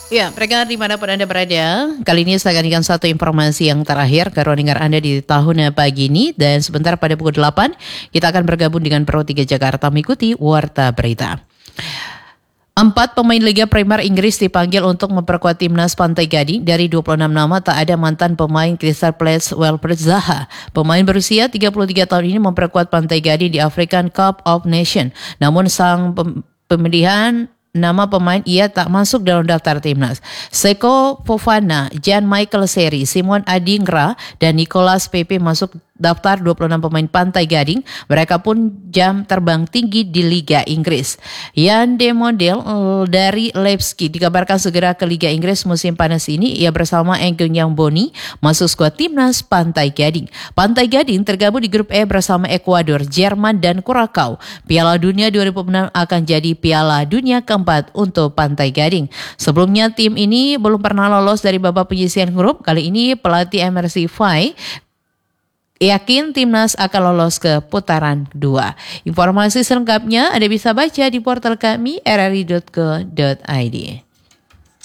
Ya, mereka dimanapun Anda berada, kali ini saya akan berikan satu informasi yang terakhir ke ruang dengar Anda di tahun pagi ini. Dan sebentar pada pukul 8, kita akan bergabung dengan Pro 3 Jakarta mengikuti Warta Berita. 4 pemain Liga Premier Inggris dipanggil untuk memperkuat timnas Pantai Gading. Dari 26 nama tak ada mantan pemain Crystal Palace Wilfried Zaha. Pemain berusia 33 tahun ini memperkuat Pantai Gading di African Cup of Nations. Namun sang pemilihan nama pemain ia tak masuk dalam daftar timnas. Seko Fofana, Jan Michael Seri, Simon Adingra, dan Nicolas Pepe masuk daftar 26 pemain Pantai Gading. Mereka pun jam terbang tinggi di Liga Inggris. Jan de Mondel dari Leipzig dikabarkan segera ke Liga Inggris musim panas ini. Ia bersama Yang Boni masuk skuad timnas Pantai Gading. Pantai Gading tergabung di grup E bersama Ekuador, Jerman, dan Kurakau. Piala Dunia 2006 akan jadi Piala Dunia keempat untuk Pantai Gading. Sebelumnya tim ini belum pernah lolos dari babak penyisihan grup. Kali ini pelatih MRC Fai yakin timnas akan lolos ke putaran kedua. Informasi selengkapnya Anda bisa baca di portal kami rri.co.id.